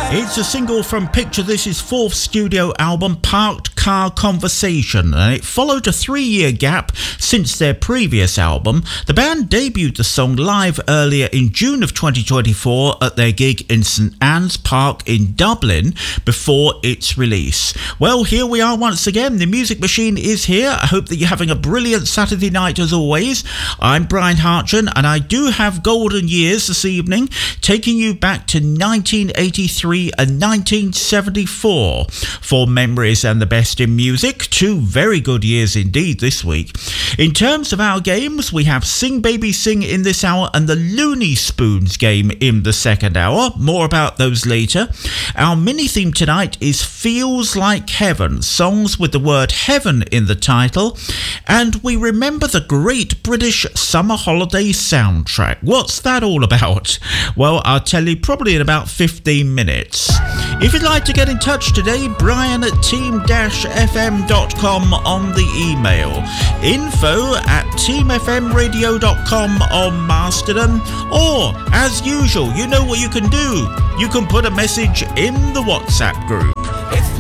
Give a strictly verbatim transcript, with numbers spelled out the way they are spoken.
It's a single from Picture This's fourth studio album, Parked Car Conversation, and it followed a three-year gap since their previous album. The band debuted the song live earlier in June of twenty twenty-four at their gig in St Anne's Park in Dublin before its release. Well, here we are once again. The Music Machine is here. I hope that you're having a brilliant Saturday night as always. I'm Brian Hartgen, and I do have golden years this evening, taking you back to nineteen eighty-three and nineteen seventy-four for memories and the best in music. Two very good years indeed this week. In terms of our games, we have Sing Baby Sing in this hour and the Looney Spoons game in the second hour. More about those later. Our mini theme tonight is Feels Like Heaven, songs with the word heaven in the title, and we remember the great British summer holiday soundtrack. What's that all about? Well, I'll tell you probably in about fifteen minutes. If you'd like to get in touch today, Brian at team dash f m dot com on the email, info at team f m radio dot com on Mastodon, or as usual, you know what you can do. You can put a message in the WhatsApp group.